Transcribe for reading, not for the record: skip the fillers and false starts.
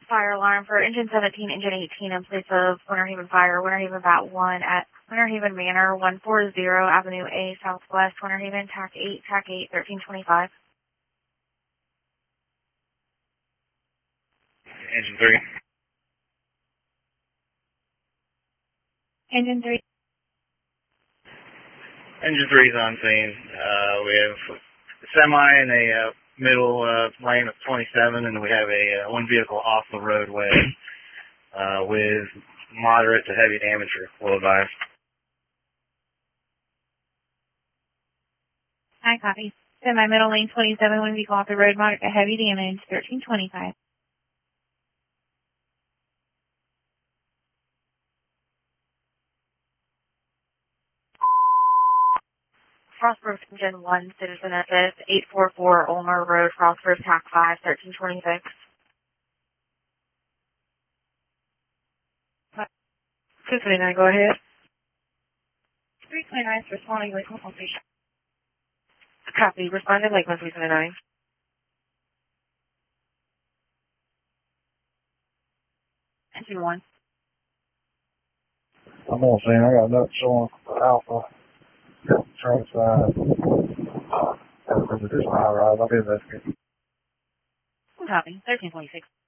fire alarm for engine 17, engine 18 in place of Winter Haven Fire, Winter Haven VAT 1 at Winter Haven Manor, 140 Avenue A, Southwest, Winter Haven, TAC 8, TAC 8, 1325. Engine 3. Engine 3. Engine 3 is on scene. We have a semi in a middle lane of 27, and we have a one vehicle off the roadway with moderate to heavy damage for full advice. Hi, copy. Semi middle lane 27, one vehicle off the road, moderate to heavy damage, 1325. Frostburg Engine 1, Citizen SS, 844 Ulmer Road, Frostburg, TAC 5, 1326. 229, go ahead. 329 is responding to Lakeland Station. Copy, responded Lakeland 329. Engine 1. I'm on scene. I got nothing showing for Alpha. Train side. That's just my ride. I'll be investigating. Copy, 1326.